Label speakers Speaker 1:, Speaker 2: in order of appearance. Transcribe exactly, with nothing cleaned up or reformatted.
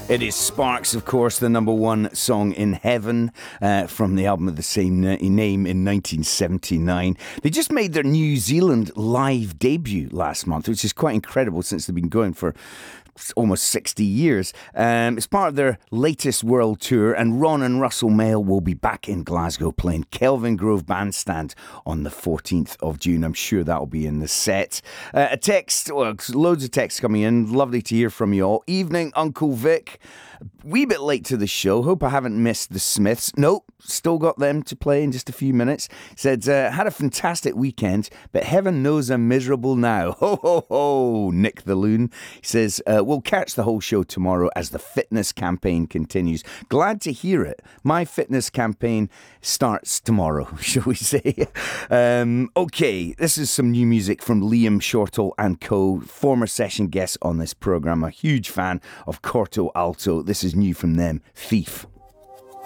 Speaker 1: It is Sparks, of course, the number one song in heaven uh, from the album of the same name in nineteen seventy-nine. They just made their New Zealand live debut last month, which is quite incredible since they've been going for almost sixty years. Um, it's part of their latest world tour, and Ron and Russell Mail will be back in Glasgow playing Kelvingrove Bandstand on the fourteenth of June. I'm sure that'll be in the set. Uh, a text, well, loads of texts coming in. Lovely to hear from you all. Evening, Uncle Vic. Wee bit late to the show. Hope I haven't missed the Smiths. Nope, still got them to play in just a few minutes. Said, uh, had a fantastic weekend, but heaven knows I'm miserable now. Ho, ho, ho, Nick the Loon. He says, uh, we'll catch the whole show tomorrow as the fitness campaign continues. Glad to hear it. My fitness campaign starts tomorrow, shall we say. um, okay, this is some new music from Liam Shortall and co, former session guest on this programme. A huge fan of Corto Alto. This is new from them, Thief.